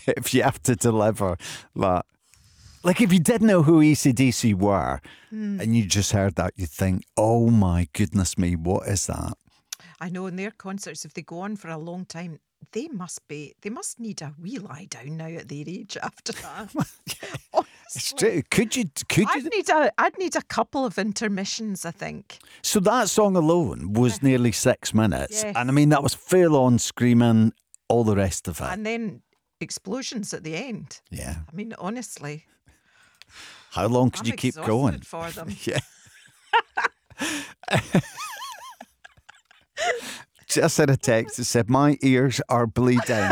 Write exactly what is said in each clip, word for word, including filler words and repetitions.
if you have to deliver that. Like, if you didn't know who A C D C were mm. and you just heard that, you'd think, oh my goodness me, what is that? I know in their concerts, if they go on for a long time, they must be, they must need a wee lie down now at their age after that. It's true. Could you, could I'd you? Need a, I'd need a couple of intermissions, I think. So that song alone was Yeah. nearly six minutes. Yes. And I mean, that was full on screaming, all the rest of it. And then explosions at the end. Yeah. I mean, honestly. How long could I'm you keep exhausted going? for them. Yeah. Just had a text that said, my ears are bleeding.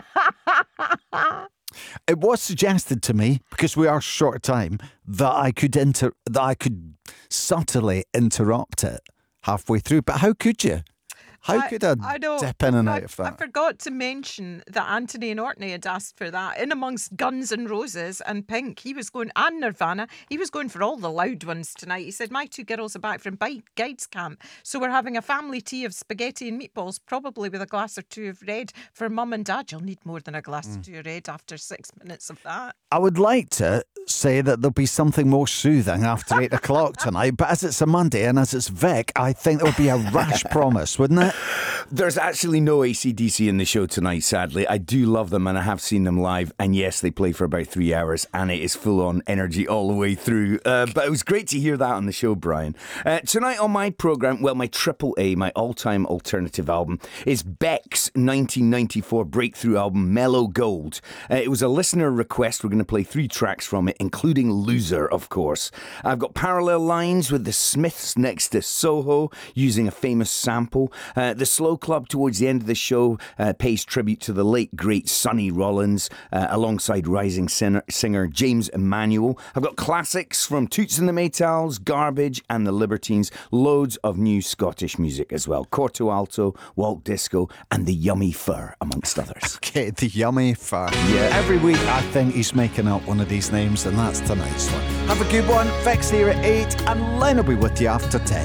It was suggested to me, because we are short of time, that I could inter- that I could subtly interrupt it halfway through. But how could you? How I, could I, I know, dip in and I, out of that? I forgot to mention that Anthony and Orkney had asked for that. In amongst Guns N' Roses and Pink, he was going, and Nirvana, he was going for all the loud ones tonight. He said, my two girls are back from guides camp, so we're having a family tea of spaghetti and meatballs, probably with a glass or two of red for mum and dad. You'll need more than a glass mm. or two of red after six minutes of that. I would like to say that there'll be something more soothing after eight o'clock tonight, but as it's a Monday and as it's Vic, I think that would be a rash promise, wouldn't it? There's actually no A C D C in the show tonight, sadly. I do love them and I have seen them live. And yes, they play for about three hours and it is full on energy all the way through. Uh, but it was great to hear that on the show, Brian. Uh, tonight on my programme, well, my triple A, my all-time alternative album, is Beck's nineteen ninety-four breakthrough album, Mellow Gold. Uh, it was a listener request. We're going to play three tracks from it, including Loser, of course. I've got Parallel Lines with the Smiths next to Soho, using a famous sample. Uh, the Slow Club towards the end of the show uh, pays tribute to the late great Sonny Rollins uh, alongside rising singer, singer James Emanuel. I've got classics from Toots and the Maytals, Garbage and the Libertines, loads of new Scottish music as well. Corto Alto, Walk Disco and the Yummy Fur, amongst others. Okay, the Yummy Fur. Yeah. Every week I think he's making up one of these names and that's tonight's one. Have a good one. Vex here at eight and Len will be with you after ten.